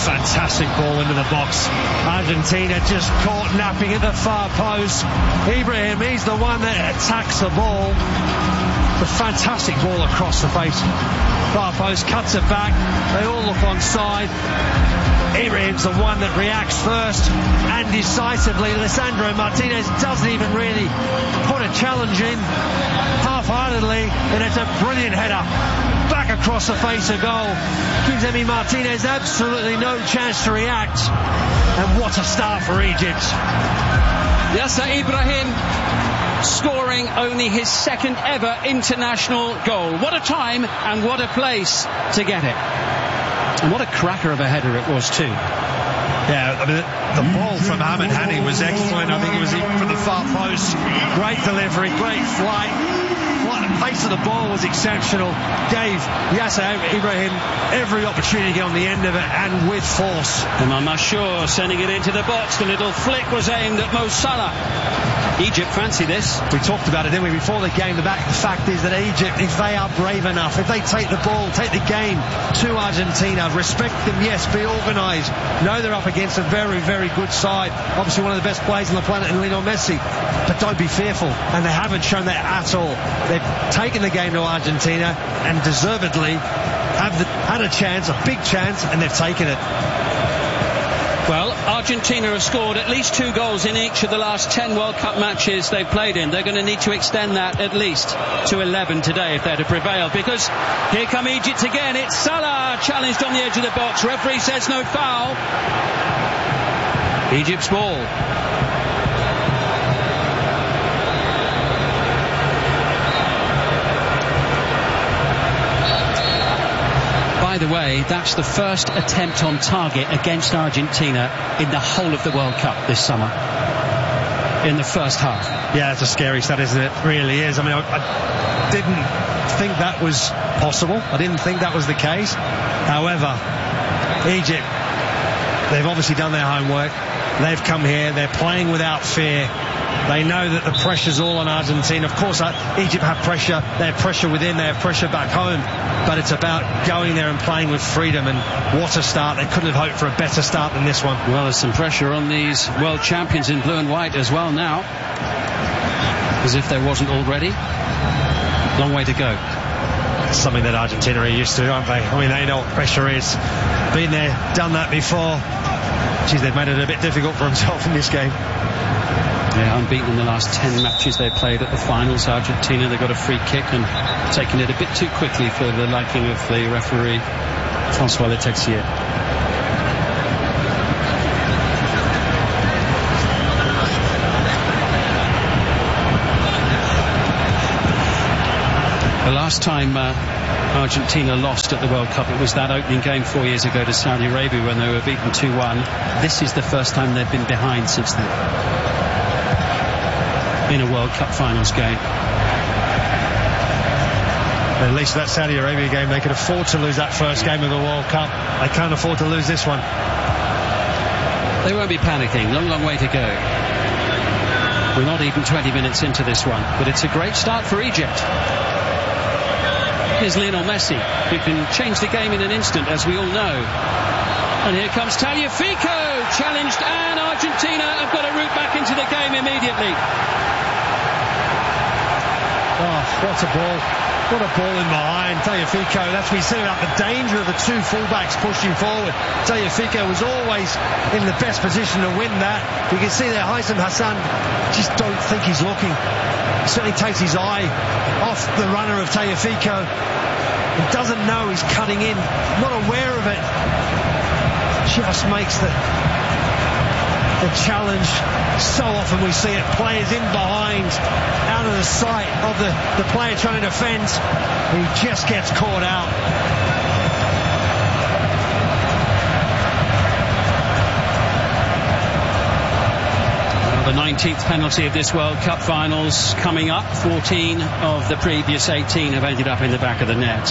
fantastic ball into the box. Argentina just caught napping at the far post. Ibrahim, he's the one that attacks the ball. The fantastic ball across the face. Far post, cuts it back. They all look onside. Ibrahim's the one that reacts first and decisively. Lisandro Martinez doesn't even really put a challenge in half-heartedly, and it's a brilliant header back across the face of goal. Gives Emi Martinez absolutely no chance to react, and what a start for Egypt. Yasser Ibrahim scoring only his second ever international goal. What a time and what a place to get it. And what a cracker of a header it was too. Yeah, I mean, the ball from Ahmed Hani was excellent. I think it was from the far post. Great delivery, great flight. The pace of the ball was exceptional. Gave Yasser Ibrahim every opportunity to get on the end of it, and with force. Imam Mashur sending it into the box. The little flick was aimed at Mo Salah. Egypt fancy this. We talked about it, didn't we, before the game. The fact is that Egypt, if they are brave enough, if they take the ball, take the game to Argentina, respect them, yes, be organised, know they're up against a very, very good side. Obviously one of the best players on the planet in Lionel Messi. But don't be fearful. And they haven't shown that at all. They've taken the game to Argentina and deservedly had a chance, a big chance, and they've taken it. Well, Argentina have scored at least 2 goals in each of the last 10 World Cup matches they've played in. They're going to need to extend that at least to 11 today if they're to prevail, because here come Egypt again. It's Salah challenged on the edge of the box. Referee says no foul. Egypt's ball. By the way, that's the first attempt on target against Argentina in the whole of the World Cup this summer. In the first half. Yeah, it's a scary stat, isn't it? It really is. I mean, I didn't think that was possible. I didn't think that was the case. However, Egypt, they've obviously done their homework. They've come here. They're playing without fear. They know that the pressure's all on Argentina. Of course, Egypt have pressure. They have pressure within. They have pressure back home. But it's about going there and playing with freedom. And what a start. They couldn't have hoped for a better start than this one. Well, there's some pressure on these world champions in blue and white as well now. As if there wasn't already. Long way to go. It's something that Argentina are used to, aren't they? I mean, they know what pressure is. Been there, done that before. Geez, they've made it a bit difficult for themselves in this game. Yeah, unbeaten in the last 10 matches they played at the finals. Argentina, they got a free kick and taken it a bit too quickly for the liking of the referee, Francois Letexier. The last time Argentina lost at the World Cup, it was that opening game 4 years ago to Saudi Arabia when they were beaten 2-1. This is the first time they've been behind since then in a World Cup finals game. At least that Saudi Arabia game, they could afford to lose that first game of the World Cup. They can't afford to lose this one. They won't be panicking. Long way to go. We're not even 20 minutes into this one, but it's a great start for Egypt. Here's Lionel Messi, who can change the game in an instant, as we all know. And here comes Tagliafico, challenged, and Argentina have got a route back into the game immediately. Oh, what a ball. What a ball in behind. Tagliafico, that's what we said about the danger of the two fullbacks pushing forward. Tagliafico was always in the best position to win that. You can see there Haitham Hassan just don't think he's looking. He certainly takes his eye off the runner of Tagliafico. He doesn't know he's cutting in, not aware of it. Just makes the challenge. So often we see it, players in behind, out of the sight of the player trying to defend. He just gets caught out. The 19th penalty of this World Cup finals coming up. 14 of the previous 18 have ended up in the back of the net.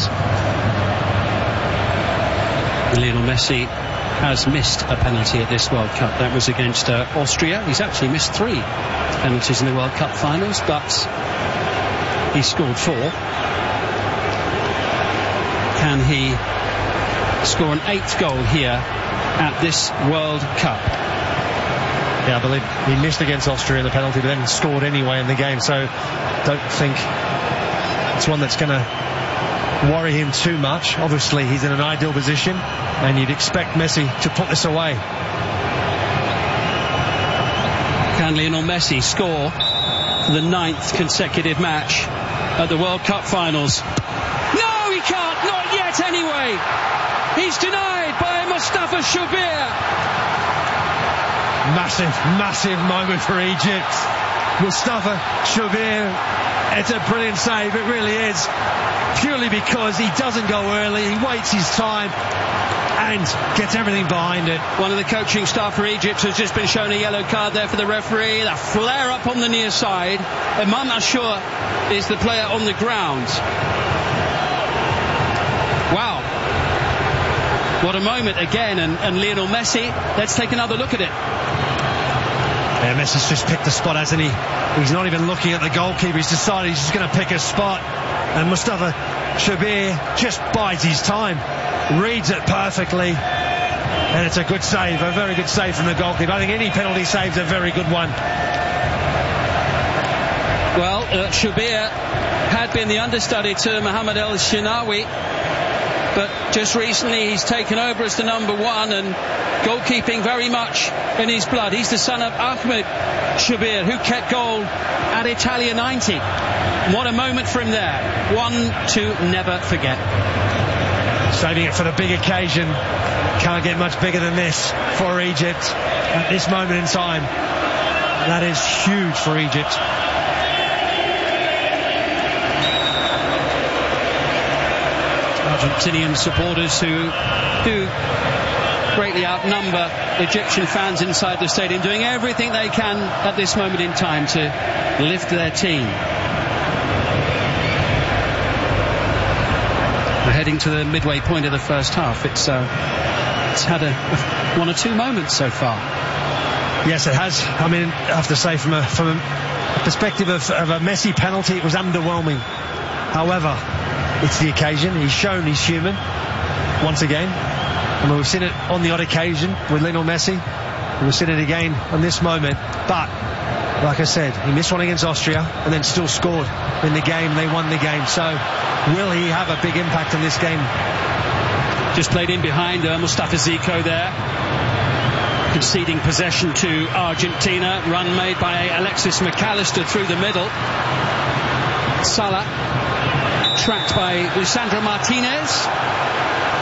Lionel Messi has missed a penalty at this World Cup. That was against Austria. He's actually missed 3 penalties in the World Cup finals, but he scored 4. Can he score an 8th goal here at this World Cup. Yeah, I believe he missed against Austria in the penalty, but then scored anyway in the game, so don't think it's one that's going to worry him too much. Obviously he's in an ideal position, and you'd expect Messi to put this away. Can Lionel Messi score for the 9th consecutive match at the World Cup finals? No, he can't, not yet anyway. He's denied by Mustafa Shubir. Massive moment for Egypt. Mustafa Shubir, it's a brilliant save, it really is. Purely because he doesn't go early, he waits his time and gets everything behind it. One of the coaching staff for Egypt has just been shown a yellow card there for the referee. A flare up on the near side. Imam Ashur is the player on the ground. Wow. What a moment again, and Lionel Messi. Let's take another look at it. Yeah, Messi's just picked a spot, hasn't he? He's not even looking at the goalkeeper. He's decided he's just going to pick a spot. And Mustafa Shubir just bides his time. Reads it perfectly. And it's a good save. A very good save from the goalkeeper. I think any penalty save's a very good one. Well, Shubir had been the understudy to Mohamed El Shenawi, but just recently he's taken over as the number 1, and goalkeeping very much in his blood. He's the son of Ahmed Shubir, who kept goal at Italia 90. What a moment for him there. One to never forget. Saving it for the big occasion. Can't get much bigger than this for Egypt at this moment in time. That is huge for Egypt. Argentinian supporters who do greatly outnumber Egyptian fans inside the stadium, doing everything they can at this moment in time to lift their team. We're heading to the midway point of the first half. It's had one or two moments so far. Yes, it has. I mean, I have to say, from a perspective of a Messi penalty, it was underwhelming. However, it's the occasion. He's shown he's human once again. I mean, we've seen it on the odd occasion with Lionel Messi. We've seen it again on this moment. But, like I said, he missed one against Austria and then still scored in the game. They won the game. So, will he have a big impact on this game? Just played in behind Mustafa Zico there. Conceding possession to Argentina. Run made by Alexis McAllister through the middle. Salah tracked by Lisandro Martinez.